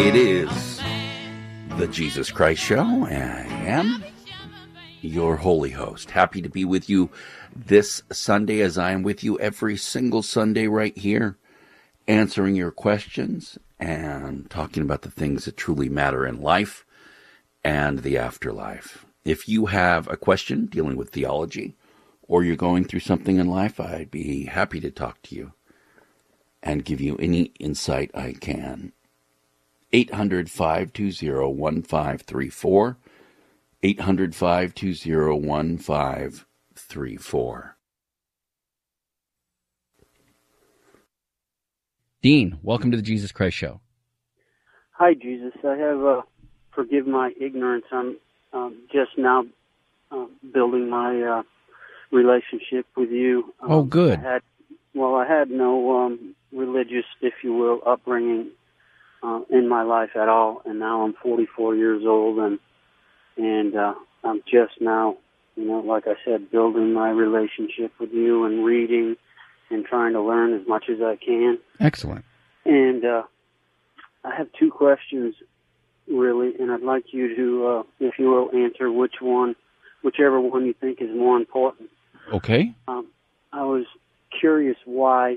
It is the Jesus Christ Show, and I am your holy host. Happy to be with you this Sunday, as I am with you every single Sunday right here, answering your questions and talking about the things that truly matter in life and the afterlife. If you have a question dealing with theology, or you're going through something in life, I'd be happy to talk to you and give you any insight I can. 800-520-1534. 800-520-1534. Dean, welcome to the Jesus Christ Show. Hi, Jesus. I have, forgive my ignorance. I'm just now building my relationship with you. Oh, good. I had no religious, if you will, upbringing in my life at all, and now I'm 44 years old, and I'm just now, like I said, building my relationship with you and reading and trying to learn as much as I can. Excellent. And I have two questions, really, and I'd like you to, if you will, answer whichever one you think is more important. Okay. I was curious why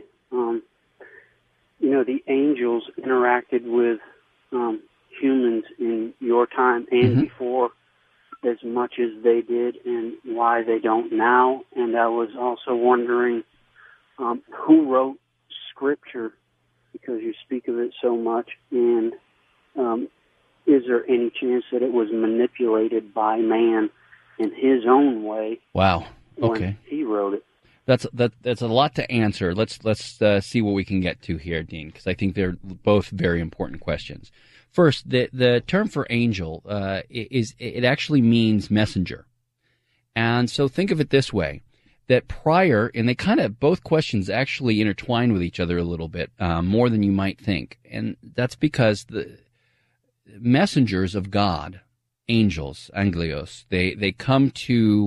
the angels interacted with humans in your time and before as much as they did, and why they don't now. And I was also wondering who wrote Scripture, because you speak of it so much, and is there any chance that it was manipulated by man in his own way? Wow. Okay. When he wrote it. That's a lot to answer. Let's see what we can get to here, Dean, because I think they're both very important questions. First, the term for angel it actually means messenger, and so think of it this way: that prior, and they kind of, both questions actually intertwine with each other a little bit more than you might think, and that's because the messengers of God, angels, angelos, they come to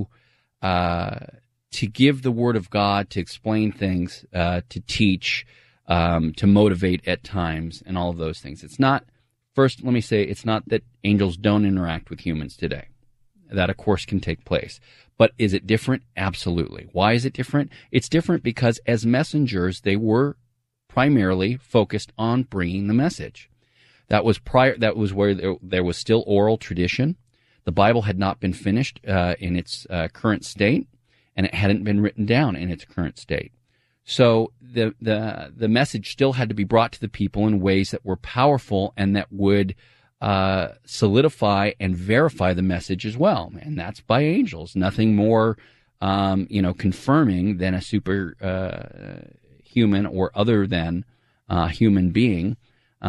give the word of God, to explain things, to teach, to motivate at times, and all of those things. It's not, first, let me say, it's not that angels don't interact with humans today. That, of course, can take place. But is it different? Absolutely. Why is it different? It's different because as messengers, they were primarily focused on bringing the message. That was where there was still oral tradition. The Bible had not been finished in its current state, and it hadn't been written down in its current state. So the message still had to be brought to the people in ways that were powerful and that would solidify and verify the message as well. And that's by angels. Nothing more, confirming than a super human or other than human being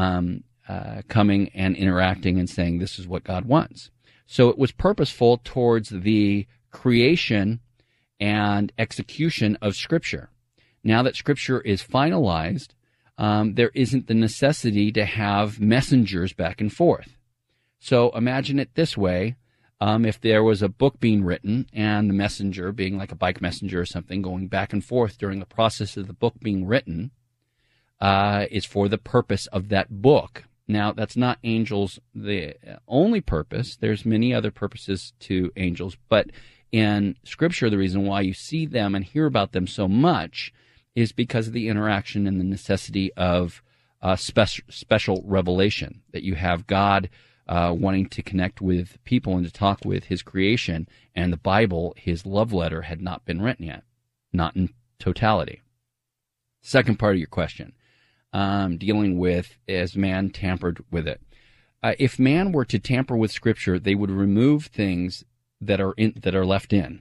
coming and interacting and saying this is what God wants. So it was purposeful towards the creation and execution of Scripture. Now that Scripture is finalized, there isn't the necessity to have messengers back and forth. So imagine it this way. If there was a book being written and the messenger, being like a bike messenger or something, going back and forth during the process of the book being written, is for the purpose of that book. Now, that's not angels the only purpose. There's many other purposes to angels, but in Scripture, the reason why you see them and hear about them so much is because of the interaction and the necessity of special revelation, that you have God wanting to connect with people and to talk with His creation, and the Bible, His love letter, had not been written yet, not in totality. Second part of your question, dealing with as man tampered with it. If man were to tamper with Scripture, they would remove things that are left in.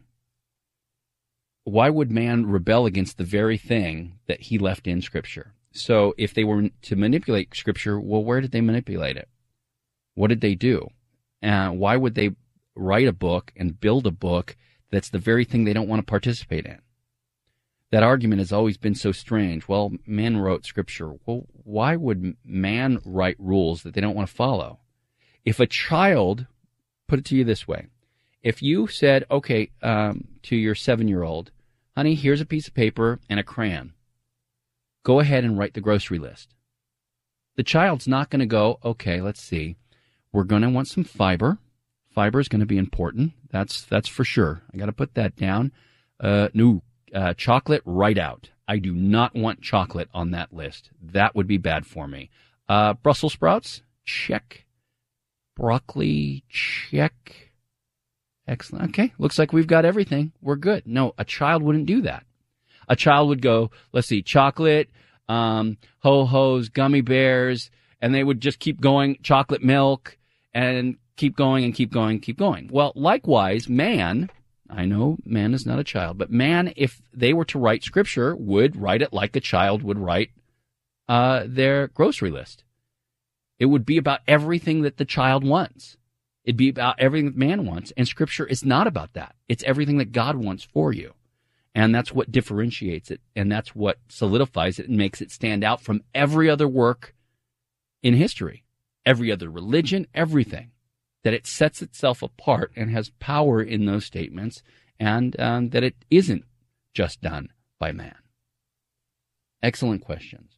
Why would man rebel against the very thing that he left in Scripture? So if they were to manipulate Scripture, well, where did they manipulate it? What did they do? Why would they write a book and build a book that's the very thing they don't want to participate in? That argument has always been so strange. Well, man wrote Scripture. Well, why would man write rules that they don't want to follow? If a child, put it to you this way, if you said, okay, to your 7-year-old, honey, here's a piece of paper and a crayon. Go ahead and write the grocery list. The child's not going to go, okay, let's see. We're going to want some fiber. Fiber is going to be important. That's for sure. I got to put that down. Chocolate right out. I do not want chocolate on that list. That would be bad for me. Brussels sprouts, check. Broccoli, check. Excellent. Okay, looks like we've got everything. We're good. No, a child wouldn't do that. A child would go, let's see, chocolate, ho-hos, gummy bears, and they would just keep going, chocolate milk, and keep going and keep going, keep going. Well, likewise, man, I know man is not a child, but man, if they were to write scripture, would write it like a child would write their grocery list. It would be about everything that the child wants. It'd be about everything that man wants, and scripture is not about that. It's everything that God wants for you. And that's what differentiates it, and that's what solidifies it and makes it stand out from every other work in history, every other religion, everything. That it sets itself apart and has power in those statements, and that it isn't just done by man. Excellent questions.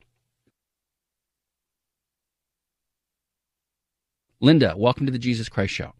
Linda, welcome to the Jesus Christ Show.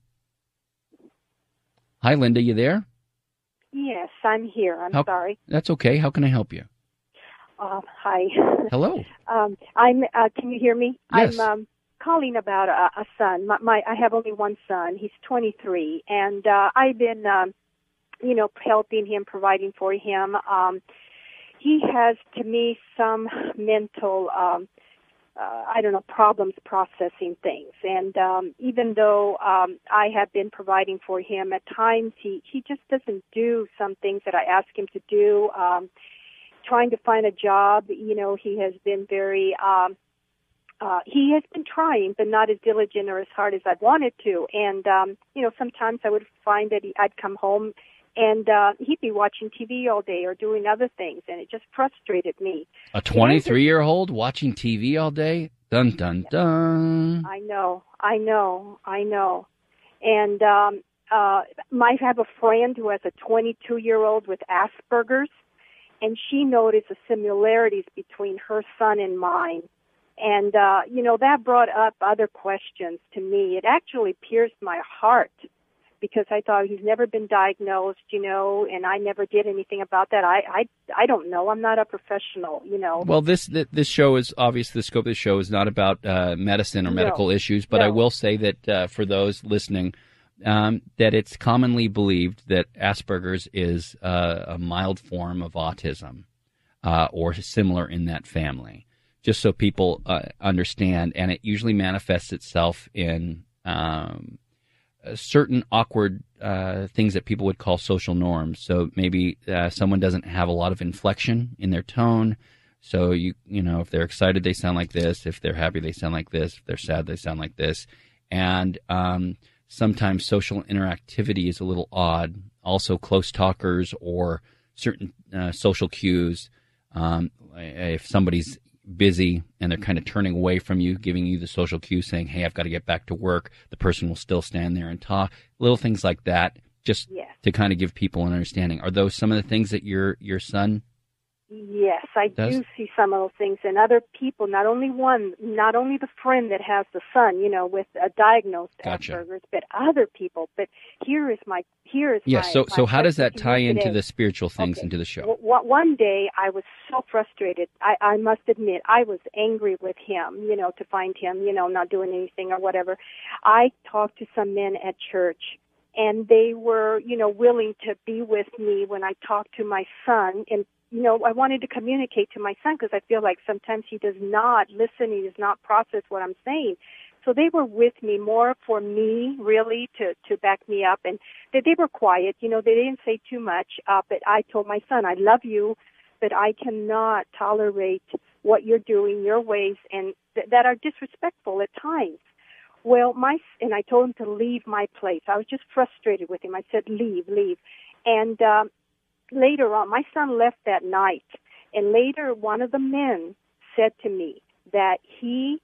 Hi, Linda, you there? Yes, I'm here. I'm sorry. That's okay. How can I help you? Hi. Hello. Can you hear me? Yes. I'm calling about a son. I have only one son. He's 23, and I've been, helping him, providing for him. He has, to me, some mental, problems processing things. And even though I have been providing for him, at times he just doesn't do some things that I ask him to do. Trying to find a job, he has been very, he has been trying, but not as diligent or as hard as I'd wanted to. And, sometimes I would find that I'd come home and he'd be watching TV all day or doing other things, and it just frustrated me. A 23-year-old watching TV all day? Dun, dun, dun. I know. And I have a friend who has a 22-year-old with Asperger's, and she noticed the similarities between her son and mine. And, that brought up other questions to me. It actually pierced my heart because I thought he's never been diagnosed, and I never did anything about that. I don't know. I'm not a professional, Well, this show is obvious. The scope of the show is not about medicine or medical issues, but I will say that for those listening, that it's commonly believed that Asperger's is a mild form of autism or similar in that family. Just so people understand, and it usually manifests itself in certain awkward things that people would call social norms. So maybe someone doesn't have a lot of inflection in their tone. So if they're excited, they sound like this. If they're happy, they sound like this. If they're sad, they sound like this. And sometimes social interactivity is a little odd. Also, close talkers or certain social cues. If somebody's busy and they're kind of turning away from you, giving you the social cue saying, hey, I've got to get back to work, the person will still stand there and talk. Little things like that, just to kind of give people an understanding. Are those some of the things that your son Yes, I do see some of those things. And other people, not only the friend that has the son, with a diagnosed Asperger's, but other people. But here is my So how does that tie into the spiritual things into the show? One day I was so frustrated. I must admit, I was angry with him, to find him, not doing anything or whatever. I talked to some men at church, and they were, willing to be with me when I talked to my son. And I wanted to communicate to my son because I feel like sometimes he does not listen, he does not process what I'm saying. So they were with me more for me, really, to back me up. And they were quiet, they didn't say too much. But I told my son, I love you, but I cannot tolerate what you're doing, your ways, and that are disrespectful at times. Well, and I told him to leave my place. I was just frustrated with him. I said, leave. And later on, my son left that night, and later one of the men said to me that he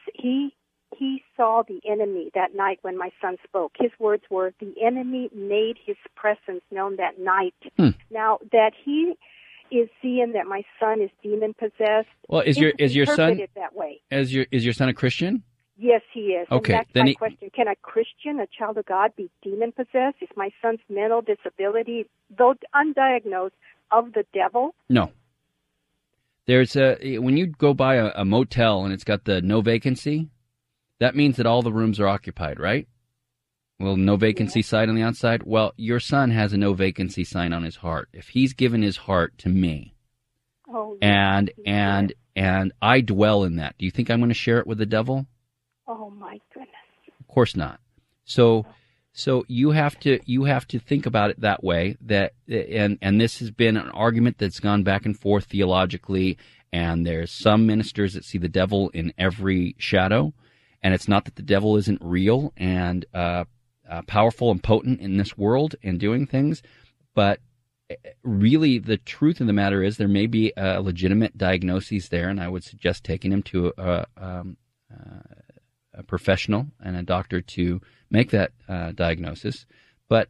saw the enemy that night when my son spoke. His words were, the enemy made his presence known that night. Now, that he is seeing that my son is demon possessed. Well, is your son interpreted that way? Is your son a Christian? Yes, he is. Okay, and that's then my question. Can a Christian, a child of God, be demon possessed? Is my son's mental disability, though undiagnosed, of the devil? No. There's when you go by a motel and it's got the no vacancy, that means that all the rooms are occupied, right? Well, no vacancy sign on the outside. Well, your son has a no vacancy sign on his heart. If he's given his heart to me, and I dwell in that, do you think I'm going to share it with the devil? Oh my goodness! Of course not. So you have to think about it that way. That and this has been an argument that's gone back and forth theologically. And there's some ministers that see the devil in every shadow, and it's not that the devil isn't real and powerful and potent in this world and doing things, but really the truth of the matter is there may be a legitimate diagnosis there, and I would suggest taking him to a professional and a doctor to make that diagnosis. But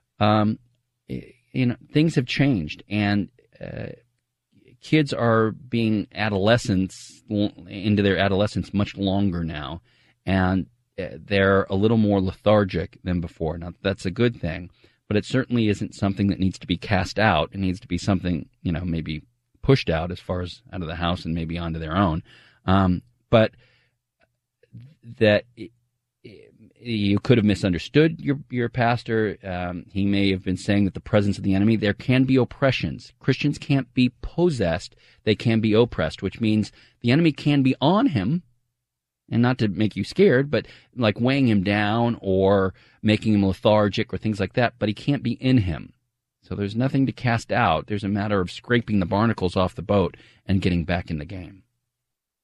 things have changed, and kids are being into their adolescence much longer now, and they're a little more lethargic than before. Now, that's a good thing, but it certainly isn't something that needs to be cast out. It needs to be something, maybe pushed out as far as out of the house and maybe onto their own. But that you could have misunderstood your pastor. He may have been saying that the presence of the enemy, there can be oppressions. Christians can't be possessed. They can be oppressed, which means the enemy can be on him, and not to make you scared, but like weighing him down or making him lethargic or things like that, but he can't be in him. So there's nothing to cast out. There's a matter of scraping the barnacles off the boat and getting back in the game.